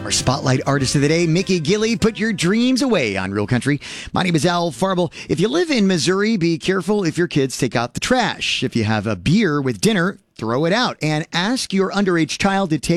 Our spotlight artist of the day, Mickey Gilley, put your dreams away on Real Country. My name is Al Farble. If you live in Missouri, be careful if your kids take out the trash. If you have a beer with dinner, throw it out and ask your underage child to take